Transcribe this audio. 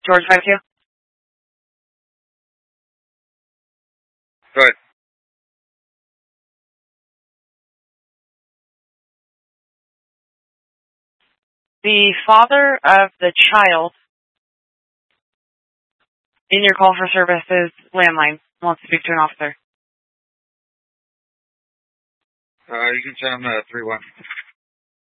George 52. Go ahead. The father of the child in your call for services landline wants to speak to an officer. You can send him 3-1.